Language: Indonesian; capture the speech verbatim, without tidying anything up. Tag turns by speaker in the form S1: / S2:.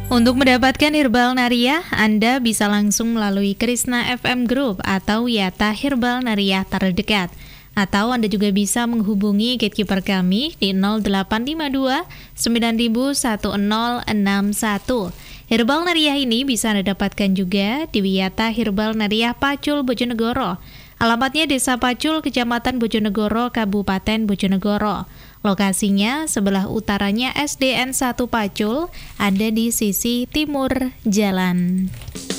S1: Untuk mendapatkan Herbal Nariah, Anda bisa langsung melalui Krishna F M Group atau Yata Herbal Nariah terdekat. Atau Anda juga bisa menghubungi gatekeeper kami di nol delapan lima dua sembilan satu nol enam satu. Herbal Nariah ini bisa Anda dapatkan juga di Wiyata Herbal Nariah Pacul, Bojonegoro. Alamatnya Desa Pacul, Kecamatan Bojonegoro, Kabupaten Bojonegoro. Lokasinya sebelah utaranya S D N satu Pacul, ada di sisi timur jalan.